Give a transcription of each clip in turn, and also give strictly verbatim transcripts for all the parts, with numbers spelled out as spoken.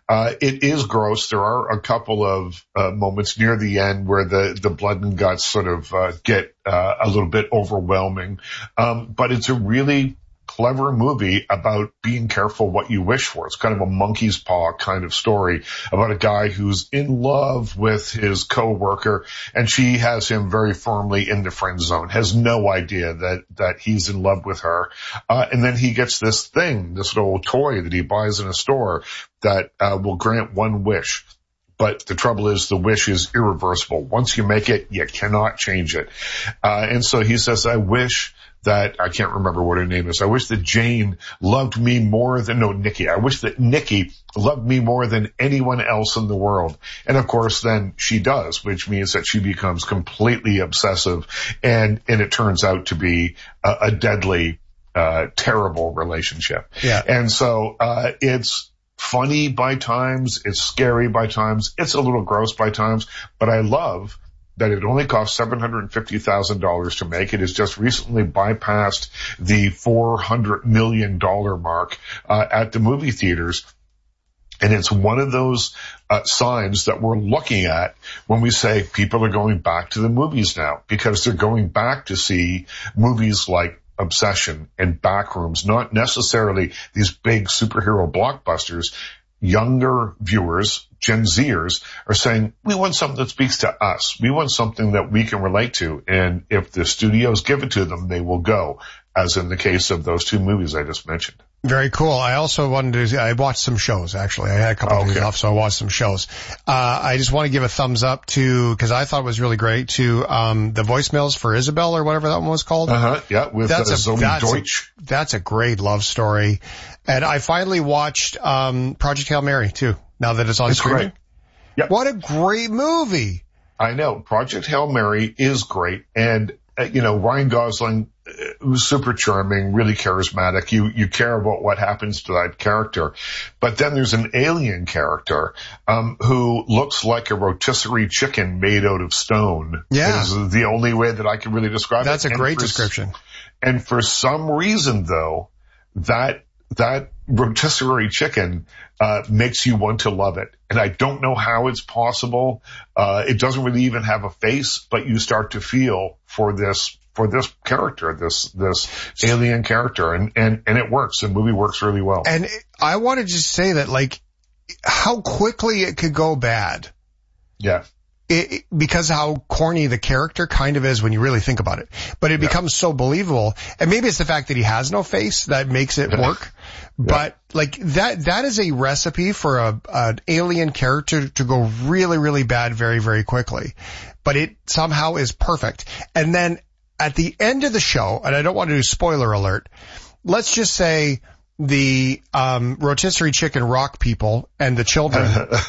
Uh, it is gross. There are a couple of uh, moments near the end where the, the blood and guts sort of uh, get uh, a little bit overwhelming. Um, but it's a really clever movie about being careful what you wish for. It's kind of a monkey's paw kind of story about a guy who's in love with his coworker, and she has him very firmly in the friend zone, has no idea that, that he's in love with her. Uh, and then he gets this thing, this little toy that he buys in a store that uh, will grant one wish. But the trouble is the wish is irreversible. Once you make it, you cannot change it. Uh, and so he says, I wish that, I can't remember what her name is. I wish that Jane loved me more than, no, Nikki. I wish that Nikki loved me more than anyone else in the world. And of course, then she does, which means that she becomes completely obsessive. And, and it turns out to be a, a deadly, uh, terrible relationship. Yeah. And so, uh, it's funny by times. It's scary by times. It's a little gross by times, but I love that it only cost seven hundred fifty thousand dollars to make. It has just recently bypassed the four hundred million dollars mark uh, at the movie theaters. And it's one of those uh, signs that we're looking at when we say people are going back to the movies now, because they're going back to see movies like Obsession and Backrooms, not necessarily these big superhero blockbusters. Younger viewers, Gen Zers, are saying, we want something that speaks to us. We want something that we can relate to. And if the studios give it to them, they will go, as in the case of those two movies I just mentioned. Very cool. I also wanted to, I watched some shows, actually. I had a couple okay. of days off, so I watched some shows. Uh, I just want to give a thumbs up to, because I thought it was really great, to um the voicemails for Isabel, or whatever that one was called. Uh-huh, yeah, with that's uh, a, Zoe that's Deutsch. A, that's a great love story. And I finally watched um Project Hail Mary, too, now that it's on it's streaming. Great. Yep. What a great movie. I know. Project Hail Mary is great. And, uh, you know, Ryan Gosling uh, was super charming, really charismatic. You, you care about what happens to that character. But then there's an alien character, um, who looks like a rotisserie chicken made out of stone. Yeah. Is the only way that I can really describe That's it. That's a and great for, description. And for some reason, though, that, that rotisserie chicken uh makes you want to love it. And I don't know how it's possible. Uh it doesn't really even have a face, but you start to feel for this for this character, this this alien character, and and and it works. The movie works really well. And I want to just say that, like, how quickly it could go bad. Yeah. It, it, because how corny the character kind of is when you really think about it. But it yeah. becomes so believable. And maybe it's the fact that he has no face that makes it work. Yeah. But like that, that is a recipe for a, an alien character to go really, really bad very, very quickly. But it somehow is perfect. And then at the end of the show, and I don't want to do spoiler alert, let's just say the um rotisserie chicken rock people and the children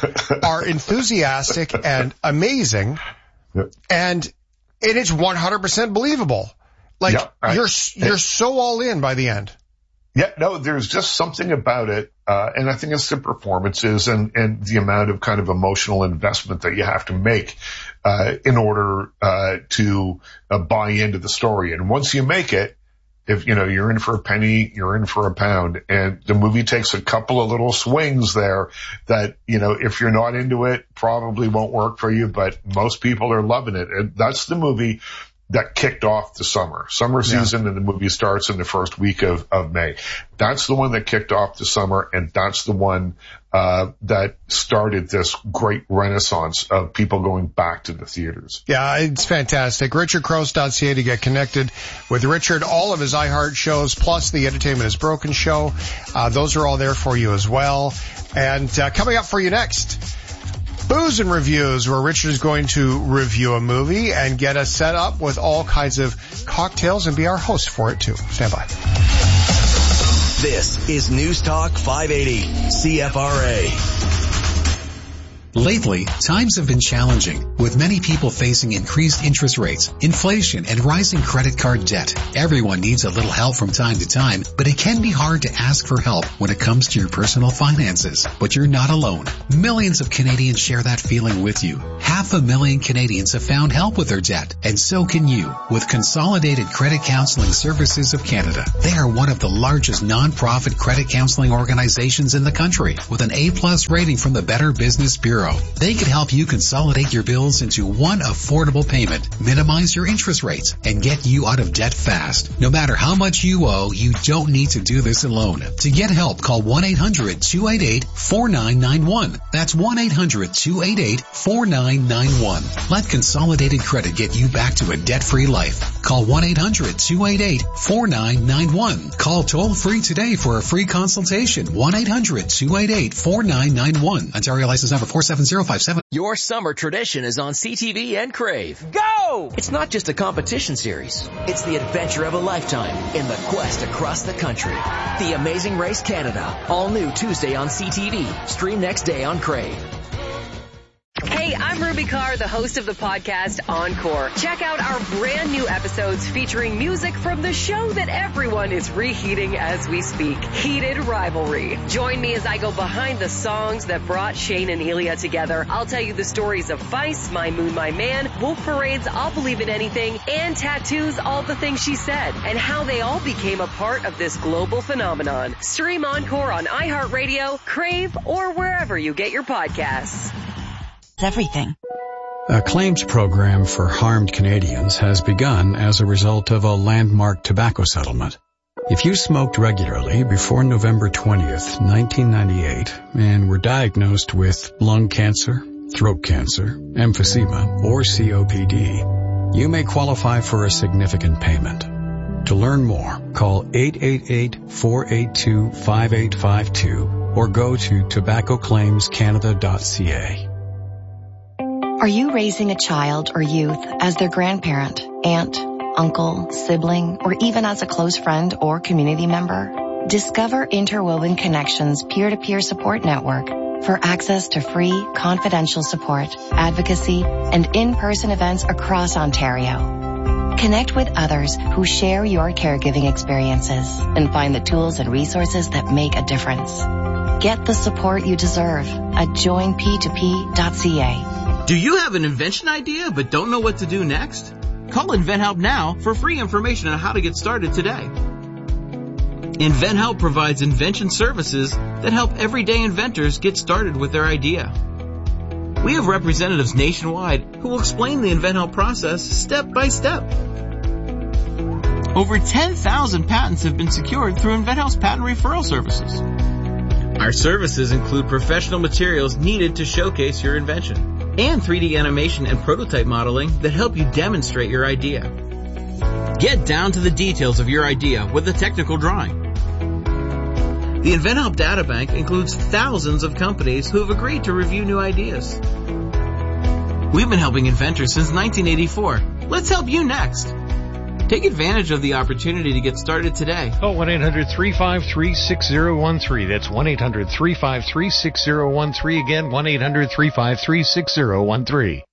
are enthusiastic and amazing, yep. and it is one hundred percent believable. Like, yep, I, you're you're so all in by the end. Yeah, no, there's just something about it, uh and I think it's the performances and and the amount of kind of emotional investment that you have to make uh in order uh to uh, buy into the story. And once you make it, if, you know, you're in for a penny, you're in for a pound. And the movie takes a couple of little swings there that, you know, if you're not into it, probably won't work for you, but most people are loving it. And that's the movie that kicked off the summer. Summer season, yeah. and the movie starts in the first week of, of May. That's the one that kicked off the summer, and that's the one uh that started this great renaissance of people going back to the theaters. Yeah, it's fantastic. richard crouse dot c a to get connected with Richard. All of his iHeart shows, plus the Entertainment is Broken show. Uh those are all there for you as well. And uh coming up for you next, Booze and Reviews, where Richard is going to review a movie and get us set up with all kinds of cocktails and be our host for it too. Stand by. This is News Talk five eighty, C F R A. Lately, times have been challenging, with many people facing increased interest rates, inflation, and rising credit card debt. Everyone needs a little help from time to time, but it can be hard to ask for help when it comes to your personal finances. But you're not alone. Millions of Canadians share that feeling with you. Half a million Canadians have found help with their debt, and so can you, with Consolidated Credit Counseling Services of Canada. They are one of the largest non-profit credit counseling organizations in the country, with an A-plus rating from the Better Business Bureau. They can help you consolidate your bills into one affordable payment, minimize your interest rates, and get you out of debt fast. No matter how much you owe, you don't need to do this alone. To get help, call one eight hundred two eight eight four nine nine one. That's one eight hundred two eight eight four nine nine one. Let Consolidated Credit get you back to a debt-free life. Call one eight hundred two eight eight four nine nine one. Call toll-free today for a free consultation. one eight hundred two eight eight four nine nine one. Ontario license number four seven zero five seven. Your summer tradition is on C T V and Crave. Go! It's not just a competition series. It's the adventure of a lifetime in the quest across the country. The Amazing Race Canada. All new Tuesday on C T V. Stream next day on Crave. Hey, I'm Ruby Carr, the host of the podcast Encore. Check out our brand new episodes featuring music from the show that everyone is reheating as we speak, Heated Rivalry. Join me as I go behind the songs that brought Shane and Ilya together. I'll tell you the stories of Feist, My Moon, My Man, Wolf Parade's I'll Believe in Anything, and Tattoo's All the Things She Said, and how they all became a part of this global phenomenon. Stream Encore on iHeartRadio, Crave, or wherever you get your podcasts. Everything. A claims program for harmed Canadians has begun as a result of a landmark tobacco settlement. If you smoked regularly before November twentieth, nineteen ninety-eight, and were diagnosed with lung cancer, throat cancer, emphysema, or C O P D, you may qualify for a significant payment. To learn more, call eight eight eight, four eight two, five eight five two or go to tobacco claims canada dot c a. Are you raising a child or youth as their grandparent, aunt, uncle, sibling, or even as a close friend or community member? Discover Interwoven Connections peer-to-peer support network for access to free, confidential support, advocacy, and in-person events across Ontario. Connect with others who share your caregiving experiences and find the tools and resources that make a difference. Get the support you deserve at join p two p dot c a. Do you have an invention idea but don't know what to do next? Call InventHelp now for free information on how to get started today. InventHelp provides invention services that help everyday inventors get started with their idea. We have representatives nationwide who will explain the InventHelp process step by step. Over ten thousand patents have been secured through InventHelp's patent referral services. Our services include professional materials needed to showcase your invention, and three D animation and prototype modeling that help you demonstrate your idea. Get down to the details of your idea with a technical drawing. The InventHelp Databank includes thousands of companies who have agreed to review new ideas. We've been helping inventors since nineteen eighty-four. Let's help you next. Take advantage of the opportunity to get started today. Call one eight hundred three five three six zero one three. That's one eight hundred three five three six zero one three. Again, one eight hundred three five three six zero one three.